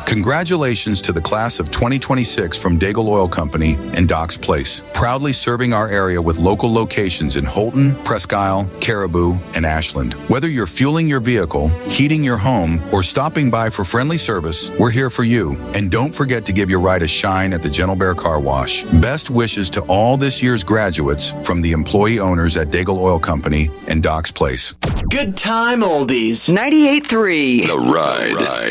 Congratulations to the class of 2026 from Daigle Oil Company and Docks Place, proudly serving our area with local locations in Holton, Presque Isle, Caribou, and Ashland. Whether you're fueling your vehicle, heating your home, or stopping by for friendly service, we're here for you. And don't forget to give your ride a shine at the Gentle Bear Car Wash. Best wishes to all this year's graduates from the employee owners at Daigle Oil Company and Docks Place. Good time oldies. 98.3. The Ride.